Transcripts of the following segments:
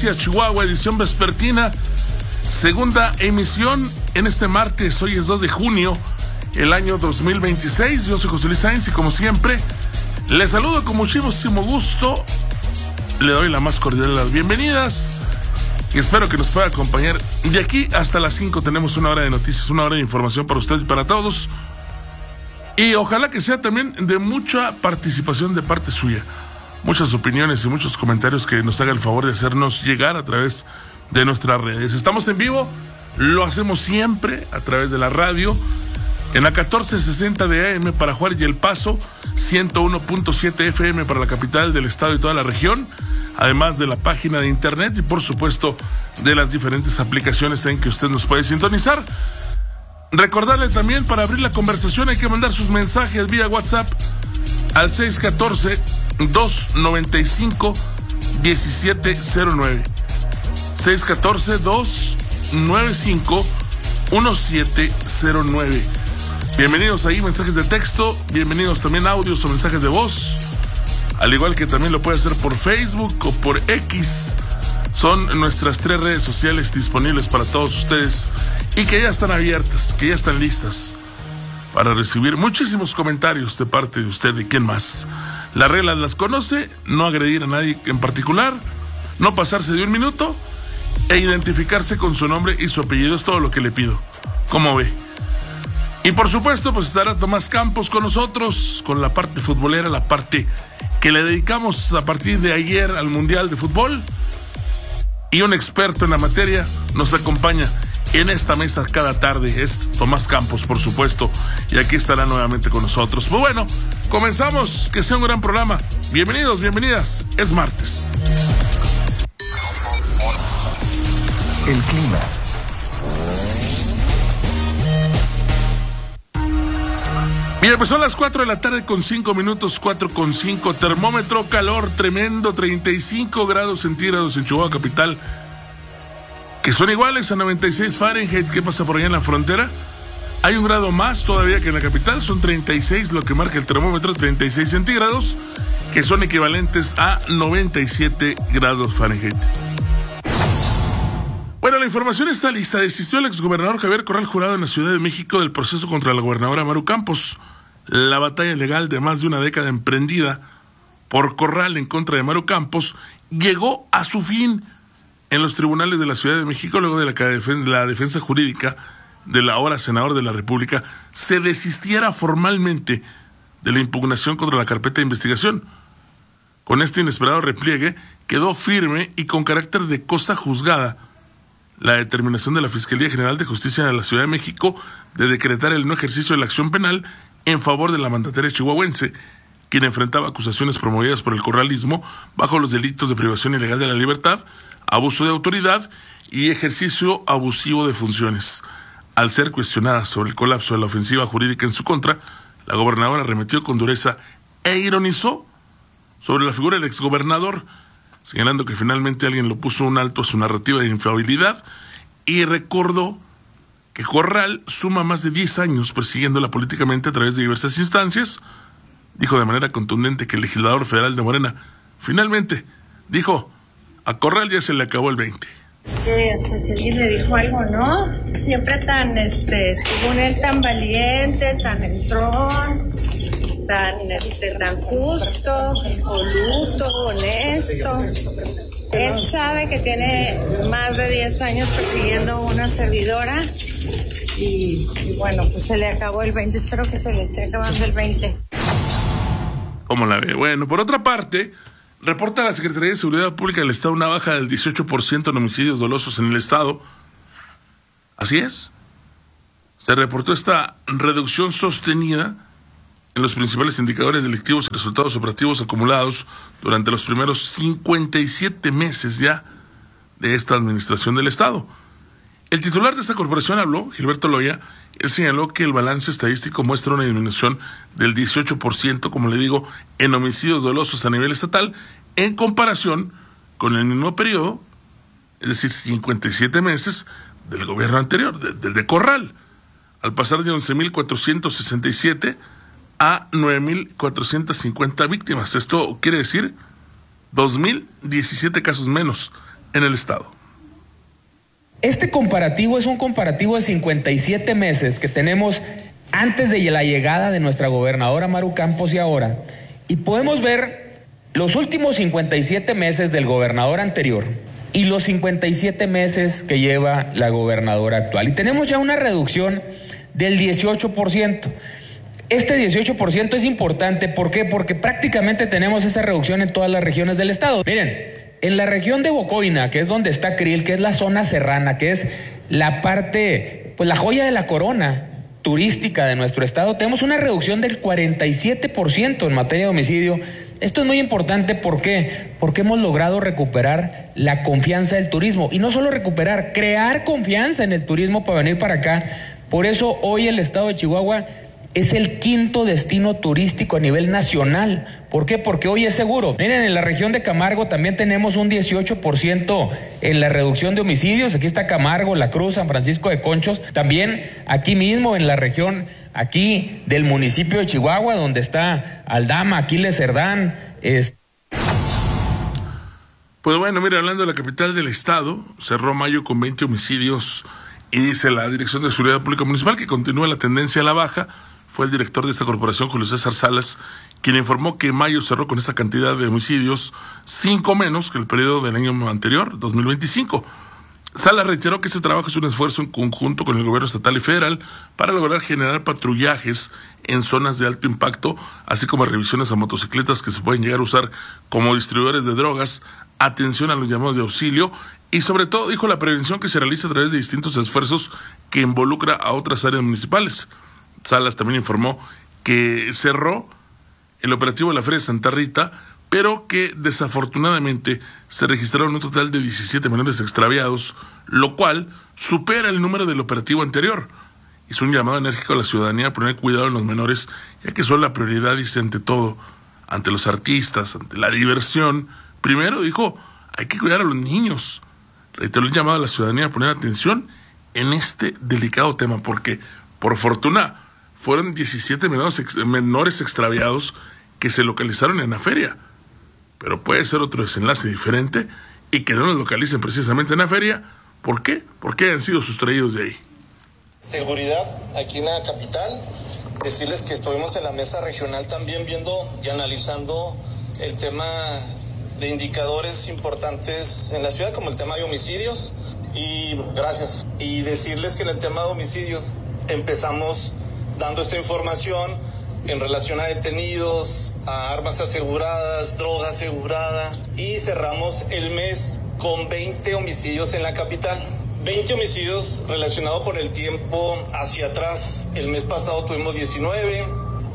Noticias Chihuahua, edición vespertina, segunda emisión en este martes. Hoy es 2 de junio, el año 2026. Yo soy José Luis Sáenz y como siempre, les saludo con muchísimo gusto. Le doy la más cordial de las bienvenidas y espero que nos pueda acompañar. De aquí hasta las 5 tenemos una hora de noticias, una hora de información para ustedes y para todos. Y ojalá que sea también de mucha participación de parte suya. Muchas opiniones y muchos comentarios que nos haga el favor de hacernos llegar a través de nuestras redes. Estamos en vivo, lo hacemos siempre a través de la radio, en la 1460 de AM para Juárez y El Paso, 101.7 FM para la capital del estado y toda la región, además de la página de internet y por supuesto de las diferentes aplicaciones en que usted nos puede sintonizar. Recordarle también, para abrir la conversación hay que mandar sus mensajes vía WhatsApp al 614-295-1709. 614-295-1709. Bienvenidos ahí, mensajes de texto, bienvenidos también audios o mensajes de voz, al igual que también lo puede hacer por Facebook o por X. Son nuestras 3 redes sociales disponibles para todos ustedes y que ya están abiertas, que ya están listas para recibir muchísimos comentarios de parte de usted y quién más. Las reglas las conoce: no agredir a nadie en particular, no pasarse de un minuto e identificarse con su nombre y su apellido. Es todo lo que le pido. ¿Cómo ve? Y por supuesto, pues estará Tomás Campos con nosotros, con la parte futbolera, la parte que le dedicamos a partir de ayer al Mundial de Fútbol. Y un experto en la materia nos acompaña en esta mesa cada tarde. Es Tomás Campos, por supuesto, y aquí estará nuevamente con nosotros. Pues bueno, comenzamos, que sea un gran programa. Bienvenidos, bienvenidas, es martes. El clima. Bien, pues son las 4 de la tarde con 5 minutos, 4:05, termómetro, calor tremendo, 35 grados centígrados en Chihuahua capital, que son iguales a 96 Fahrenheit. ¿Qué pasa por allá en la frontera? Hay un grado más todavía que en la capital, son 36 lo que marca el termómetro, 36 centígrados, que son equivalentes a 97 grados Fahrenheit. Bueno, la información está lista. Desistió el exgobernador Javier Corral Jurado en la Ciudad de México del proceso contra la gobernadora Maru Campos. La batalla legal de más de una década emprendida por Corral en contra de Maru Campos llegó a su fin en los tribunales de la Ciudad de México luego de la defensa jurídica del ahora senador de la República se desistiera formalmente de la impugnación contra la carpeta de investigación. Con este inesperado repliegue quedó firme y con carácter de cosa juzgada la determinación de la Fiscalía General de Justicia de la Ciudad de México de decretar el no ejercicio de la acción penal en favor de la mandataria chihuahuense, quien enfrentaba acusaciones promovidas por el corralismo bajo los delitos de privación ilegal de la libertad, abuso de autoridad y ejercicio abusivo de funciones. Al ser cuestionada sobre el colapso de la ofensiva jurídica en su contra, la gobernadora arremetió con dureza e ironizó sobre la figura del exgobernador, señalando que finalmente alguien lo puso un alto a su narrativa de infalibilidad y recordó que Corral suma más de 10 años persiguiéndola políticamente a través de diversas instancias. Dijo de manera contundente que el legislador federal de Morena finalmente dijo: a Corral ya se le acabó el 20. Hasta que alguien le dijo algo, ¿no? Siempre tan, según él, tan valiente, tan entrón, tan justo, impoluto, honesto. Él sabe que tiene más de 10 años persiguiendo a una servidora y bueno, pues se le acabó el 20. Espero que se le esté acabando el 20. ¿Cómo la ve? Bueno, por otra parte, reporta la Secretaría de Seguridad Pública del Estado una baja del 18% en homicidios dolosos en el Estado. Así es. Se reportó esta reducción sostenida en los principales indicadores delictivos y resultados operativos acumulados durante los primeros 57 meses ya de esta administración del Estado. El titular de esta corporación habló, Gilberto Loya. Él señaló que el balance estadístico muestra una disminución del 18%, como le digo, en homicidios dolosos a nivel estatal, en comparación con el mismo periodo, es decir, 57 meses del gobierno anterior, del de Corral, al pasar de 11,467 a 9,450 víctimas. Esto quiere decir 2,017 casos menos en el estado. Este comparativo es un comparativo de 57 meses que tenemos antes de la llegada de nuestra gobernadora Maru Campos y ahora. Y podemos ver los últimos 57 meses del gobernador anterior y los 57 meses que lleva la gobernadora actual. Y tenemos ya una reducción del 18%. Este 18% es importante, ¿por qué? Porque prácticamente tenemos esa reducción en todas las regiones del estado. Miren, en la región de Bocoina, que es donde está Krill, que es la zona serrana, que es la parte, pues la joya de la corona turística de nuestro estado, tenemos una reducción del 47% en materia de homicidio. Esto es muy importante, ¿por qué? Porque hemos logrado recuperar la confianza del turismo. Y no solo recuperar, crear confianza en el turismo para venir para acá. Por eso hoy el estado de Chihuahua es el quinto destino turístico a nivel nacional. ¿Por qué? Porque hoy es seguro. Miren, en la región de Camargo también tenemos un 18% en la reducción de homicidios. Aquí está Camargo, La Cruz, San Francisco de Conchos. También aquí mismo en la región, aquí del municipio de Chihuahua, donde está Aldama, Aquiles Cerdán. Pues bueno, mira, hablando de la capital del estado, cerró mayo con 20 homicidios y dice la Dirección de Seguridad Pública Municipal que continúa la tendencia a la baja. Fue el director de esta corporación, Julio César Salas, quien informó que mayo cerró con esa cantidad de homicidios, 5 menos que el periodo del año anterior, 2025. Salas reiteró que ese trabajo es un esfuerzo en conjunto con el gobierno estatal y federal para lograr generar patrullajes en zonas de alto impacto, así como revisiones a motocicletas que se pueden llegar a usar como distribuidores de drogas, atención a los llamados de auxilio y sobre todo, dijo, la prevención que se realiza a través de distintos esfuerzos que involucra a otras áreas municipales. Salas también informó que cerró el operativo de la Feria de Santa Rita, pero que desafortunadamente se registraron un total de 17 menores extraviados, lo cual supera el número del operativo anterior. Hizo un llamado enérgico a la ciudadanía a poner cuidado en los menores, ya que son la prioridad, dice, ante todo, ante los artistas, ante la diversión. Primero, dijo, hay que cuidar a los niños. Reiteró el llamado a la ciudadanía a poner atención en este delicado tema, porque, por fortuna, fueron 17 menores extraviados que se localizaron en la feria. Pero puede ser otro desenlace diferente y que no los localicen precisamente en la feria. ¿Por qué? Porque han sido sustraídos de ahí. Seguridad aquí en la capital. Decirles que estuvimos en la mesa regional también viendo y analizando el tema de indicadores importantes en la ciudad, como el tema de homicidios. Y gracias. Y decirles que en el tema de homicidios empezamos dando esta información en relación a detenidos, a armas aseguradas, droga asegurada, y cerramos el mes con 20 homicidios en la capital. 20 homicidios relacionados con el tiempo hacia atrás. El mes pasado tuvimos 19.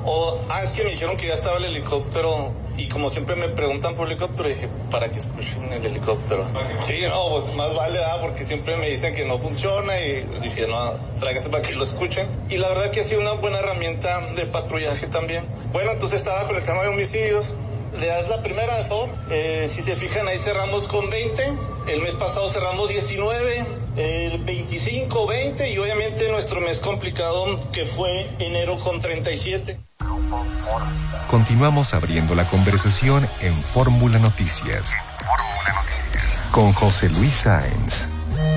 Es que me dijeron que ya estaba el helicóptero, y como siempre me preguntan por el helicóptero, dije, para que escuchen el helicóptero. Sí, no, pues más vale, porque siempre me dicen que no funciona, y dije, no, tráigase para que lo escuchen. Y la verdad que ha sido una buena herramienta de patrullaje también. Bueno, entonces estaba con el tema de homicidios. ¿Le das la primera, de favor? Si se fijan, ahí cerramos con 20. El mes pasado cerramos 19. El 25, 20. Y obviamente nuestro mes complicado, que fue enero, con 37. Continuamos abriendo la conversación en Fórmula Noticias. Con José Luis Sáenz.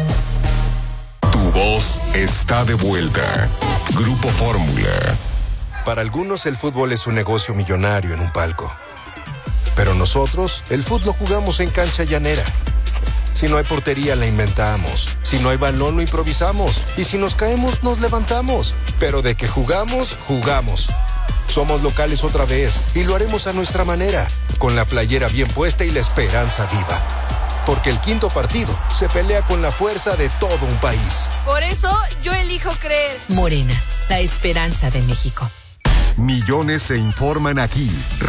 Tu voz está de vuelta. Grupo Fórmula. Para algunos el fútbol es un negocio millonario en un palco. Pero nosotros, el fútbol lo jugamos en cancha llanera. Si no hay portería, la inventamos. Si no hay balón, lo improvisamos. Y si nos caemos, nos levantamos. Pero de que jugamos, jugamos. Somos locales otra vez y lo haremos a nuestra manera, con la playera bien puesta y la esperanza viva. Porque el quinto partido se pelea con la fuerza de todo un país. Por eso yo elijo creer. Morena, la esperanza de México. Millones se informan aquí.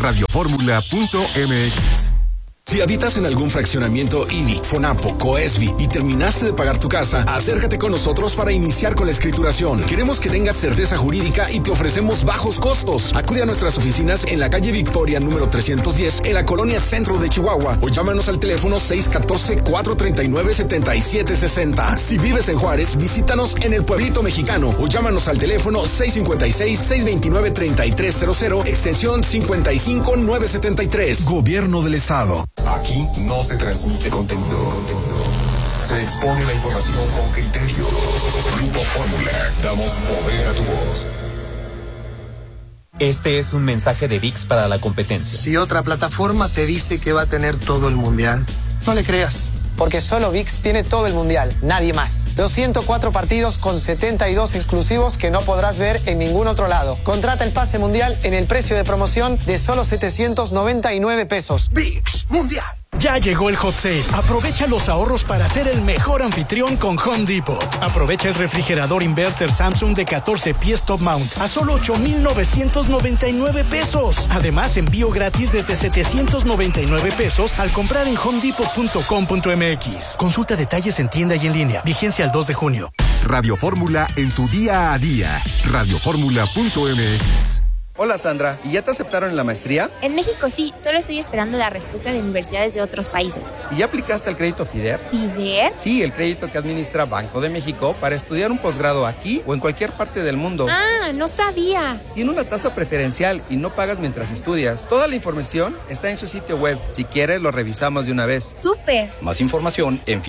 Radioformula.mx. Si habitas en algún fraccionamiento INI, FONAMPO, COESBI y terminaste de pagar tu casa, acércate con nosotros para iniciar con la escrituración. Queremos que tengas certeza jurídica y te ofrecemos bajos costos. Acude a nuestras oficinas en la calle Victoria número 310 en la colonia Centro de Chihuahua o llámanos al teléfono 614-439-7760. Si vives en Juárez, visítanos en el Pueblito Mexicano o llámanos al teléfono 656-629-3300 extensión 55973. Gobierno del Estado. Aquí no se transmite contenido. Se expone la información con criterio. Grupo Fórmula. Damos poder a tu voz. Este es un mensaje de ViX para la competencia. Si otra plataforma te dice que va a tener todo el mundial, no le creas. Porque solo ViX tiene todo el mundial, nadie más. Los 104 partidos con 72 exclusivos que no podrás ver en ningún otro lado. Contrata el pase mundial en el precio de promoción de solo 799 pesos. ViX Mundial. Ya llegó el hot sale. Aprovecha los ahorros para ser el mejor anfitrión con Home Depot. Aprovecha el refrigerador inverter Samsung de 14 pies top mount a solo 8,999 pesos. Además, envío gratis desde 799 pesos al comprar en homedepot.com.mx. Consulta detalles en tienda y en línea. Vigencia al 2 de junio. Radio Fórmula en tu día a día. Radioformula.mx. Hola Sandra, ¿y ya te aceptaron en la maestría? En México sí, solo estoy esperando la respuesta de universidades de otros países. ¿Y ya aplicaste al crédito FIDER? ¿FIDER? Sí, el crédito que administra Banco de México para estudiar un posgrado aquí o en cualquier parte del mundo. Ah, no sabía. Tiene una tasa preferencial y no pagas mientras estudias. Toda la información está en su sitio web. Si quieres, lo revisamos de una vez. ¡Súper! Más información en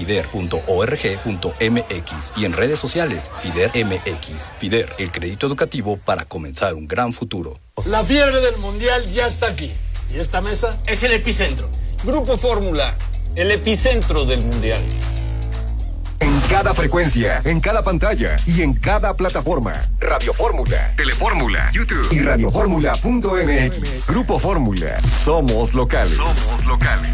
fider.org.mx y en redes sociales FIDER MX. FIDER, el crédito educativo para comenzar un gran futuro. La fiebre del mundial ya está aquí. ¿Y esta mesa? Es el epicentro. Grupo Fórmula, el epicentro del mundial. En cada frecuencia, en cada pantalla y en cada plataforma. Radio Fórmula, Telefórmula, YouTube y radioformula.mx. Grupo Fórmula. Somos locales. Somos locales.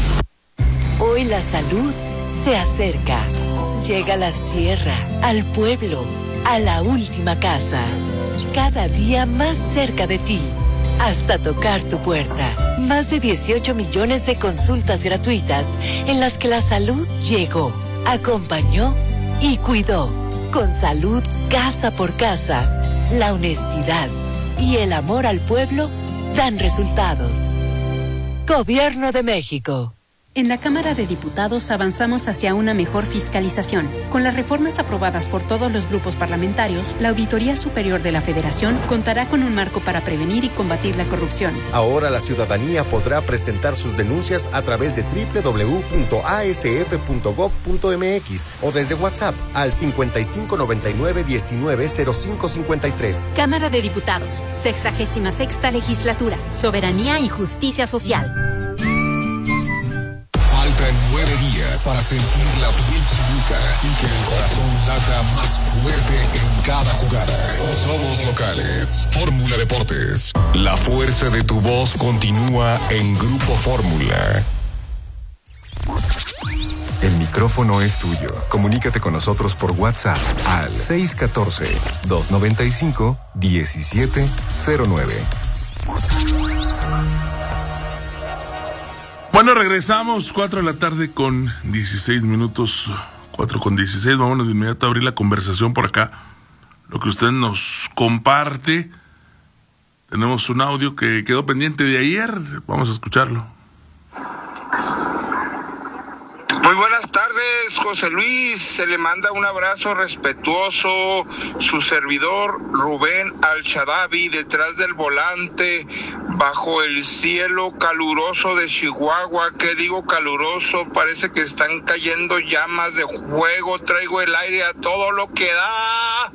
Hoy la salud se acerca. Llega a la sierra, al pueblo, a la última casa. Cada día más cerca de ti, hasta tocar tu puerta. Más de 18 millones de consultas gratuitas en las que la salud llegó, acompañó y cuidó. Con salud casa por casa, la honestidad y el amor al pueblo dan resultados. Gobierno de México. En la Cámara de Diputados avanzamos hacia una mejor fiscalización. Con las reformas aprobadas por todos los grupos parlamentarios, la Auditoría Superior de la Federación contará con un marco para prevenir y combatir la corrupción. Ahora la ciudadanía podrá presentar sus denuncias a través de www.asf.gov.mx o desde WhatsApp al 5599-190553. Cámara de Diputados, 66ª Legislatura, Soberanía y Justicia Social. Faltan 9 días para sentir la piel chinita y que el corazón lata más fuerte en cada jugada. Somos locales. Fórmula Deportes. La fuerza de tu voz continúa en Grupo Fórmula. El micrófono es tuyo. Comunícate con nosotros por WhatsApp al 614-295-1709. Bueno, regresamos, 4 de la tarde con 16 minutos, 4 con 16, vámonos de inmediato a abrir la conversación por acá. Lo que usted nos comparte, tenemos un audio que quedó pendiente de ayer, vamos a escucharlo. Muy buenas tardes, José Luis. Se le manda un abrazo respetuoso, su servidor Rubén Al-Shadabi, detrás del volante, bajo el cielo caluroso de Chihuahua. ¿Qué digo caluroso? Parece que están cayendo llamas de fuego. Traigo el aire a todo lo que da.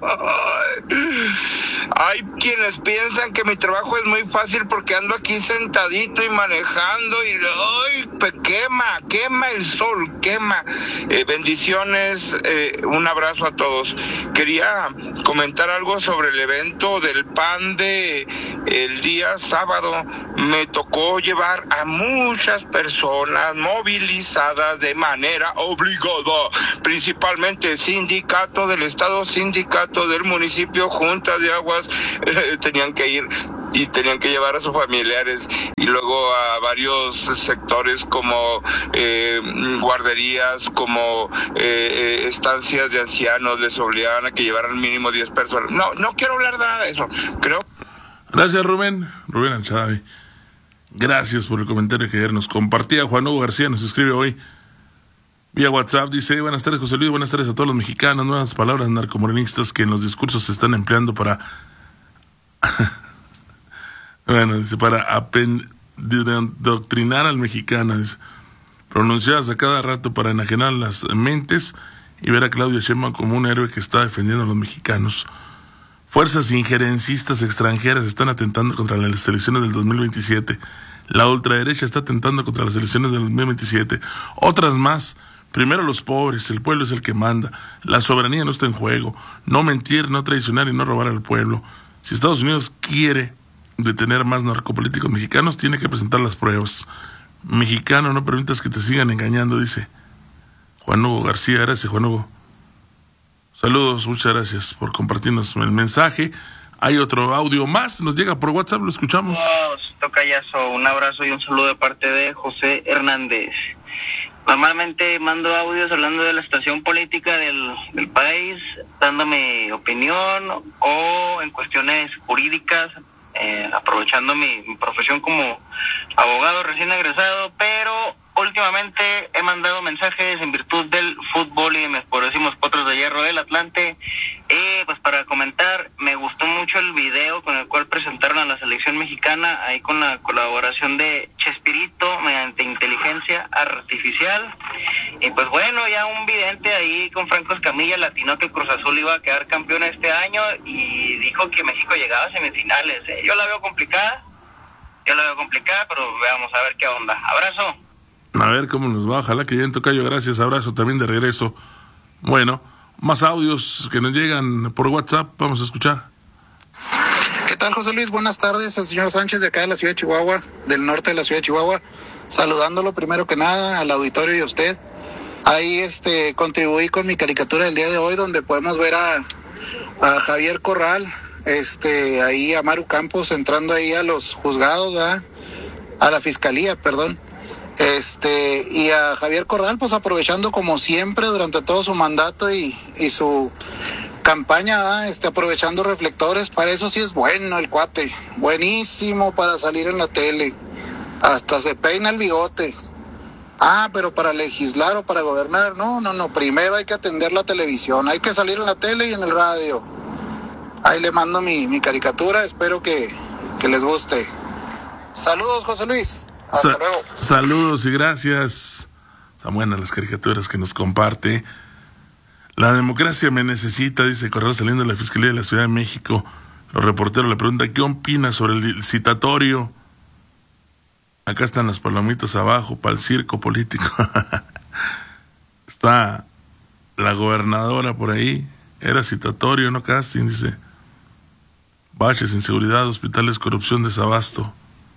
Hay quienes piensan que mi trabajo es muy fácil porque ando aquí sentadito y manejando y ¡ay! Quema el sol, quema. Bendiciones, un abrazo a todos. Quería comentar algo sobre el evento del PAN de el día sábado. Me tocó llevar a muchas personas movilizadas de manera obligada, principalmente sindicato del estado, sindicato del municipio, junta de aguas, tenían que ir y tenían que llevar a sus familiares, y luego a varios sectores como guarderías, como estancias de ancianos, les obligaban a que llevaran mínimo 10 personas. No quiero hablar de nada de eso, creo. Gracias, Rubén Al-Shadabi. Gracias por el comentario que ayer nos compartía. Juan Hugo García nos escribe hoy vía WhatsApp, dice: buenas tardes, José Luis, buenas tardes a todos los mexicanos. Nuevas palabras narcomorenistas que en los discursos se están empleando para bueno, dice, para adoctrinar al mexicano, dice, pronunciadas a cada rato para enajenar las mentes y ver a Claudia Sheinbaum como un héroe que está defendiendo a los mexicanos. Fuerzas injerencistas extranjeras están atentando contra las elecciones del 2027. La ultraderecha está atentando contra las elecciones del 2027. Otras más. Primero los pobres, el pueblo es el que manda. La soberanía no está en juego. No mentir, no traicionar y no robar al pueblo. Si Estados Unidos quiere detener más narcopolíticos mexicanos, tiene que presentar las pruebas. Mexicano, no permitas que te sigan engañando, dice Juan Hugo García. Gracias, Juan Hugo. Saludos, muchas gracias por compartirnos el mensaje. Hay otro audio más, nos llega por WhatsApp, lo escuchamos. Tocayazo, un abrazo y un saludo de parte de José Hernández. Normalmente mando audios hablando de la situación política del país, dándome opinión o en cuestiones jurídicas, aprovechando mi profesión como abogado recién egresado, pero últimamente he mandado mensajes en virtud del fútbol y de mis poderosísimos Potros de Hierro del Atlante. Pues para comentar, me gustó mucho el video con el cual presentaron a la selección mexicana, ahí con la colaboración de Chespirito mediante inteligencia artificial. Y pues bueno, ya un vidente ahí con Franco Escamilla latinó que Cruz Azul iba a quedar campeón este año y dijo que México llegaba a semifinales. Yo la veo complicada, pero veamos a ver qué onda. Abrazo. A ver cómo nos va, ojalá que bien, tocayo, gracias, abrazo también de regreso. Bueno, más audios que nos llegan por WhatsApp, vamos a escuchar. ¿Qué tal, José Luis? Buenas tardes, el señor Sánchez de acá de la ciudad de Chihuahua, del norte de la ciudad de Chihuahua, saludándolo primero que nada al auditorio y a usted. Ahí contribuí con mi caricatura del día de hoy, donde podemos ver a Javier Corral, ahí a Maru Campos entrando ahí a los juzgados, ¿verdad? A la fiscalía, perdón. Y a Javier Corral, pues aprovechando como siempre durante todo su mandato y su campaña, aprovechando reflectores. Para eso sí es bueno el cuate, buenísimo para salir en la tele, hasta se peina el bigote. Pero para legislar o para gobernar, no, primero hay que atender la televisión, hay que salir en la tele y en el radio. Ahí le mando mi caricatura, espero que les guste. Saludos, José Luis. Hasta luego. Saludos y gracias. Están buenas las caricaturas que nos comparte. La democracia me necesita, dice Correo saliendo de la Fiscalía de la Ciudad de México. Los reporteros le preguntan qué opina sobre el citatorio. Acá están las palomitas abajo para el circo político. Está la gobernadora por ahí. Era citatorio, no casting, dice. Baches, inseguridad, hospitales, corrupción, desabasto.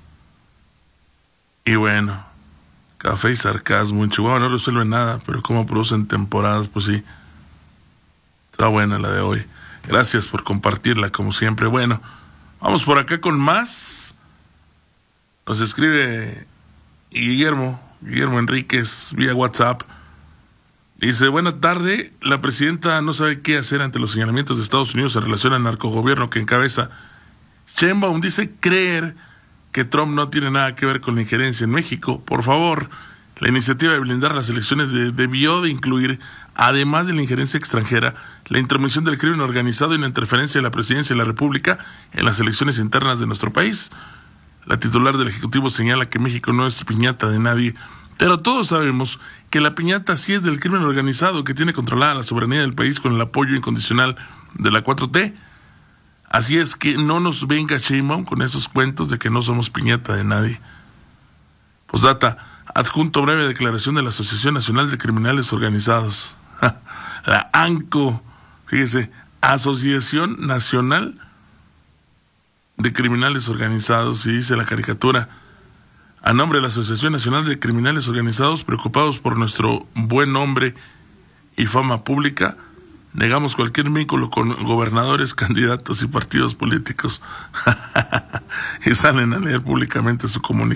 Y bueno, café y sarcasmo. En Chihuahua no resuelve nada, pero como producen temporadas, pues sí. Está buena la de hoy. Gracias por compartirla, como siempre. Bueno, vamos por acá con más. Nos escribe Guillermo Enríquez vía WhatsApp. Dice, buena tarde. La presidenta no sabe qué hacer ante los señalamientos de Estados Unidos en relación al narcogobierno que encabeza Sheinbaum. Dice creer que Trump no tiene nada que ver con la injerencia en México. Por favor, la iniciativa de blindar las elecciones debió de incluir, además de la injerencia extranjera, la intromisión del crimen organizado y la interferencia de la presidencia de la República en las elecciones internas de nuestro país. La titular del Ejecutivo señala que México no es piñata de nadie, pero todos sabemos que la piñata sí es del crimen organizado que tiene controlada la soberanía del país con el apoyo incondicional de la 4T. Así es que no nos venga Sheinbaum con esos cuentos de que no somos piñata de nadie. Postdata, adjunto breve declaración de la Asociación Nacional de Criminales Organizados. La ANCO, fíjese, Asociación Nacional de Criminales Organizados, y dice la caricatura, a nombre de la Asociación Nacional de Criminales Organizados, preocupados por nuestro buen nombre y fama pública, negamos cualquier vínculo con gobernadores, candidatos y partidos políticos. Y salen a leer públicamente su comunicación.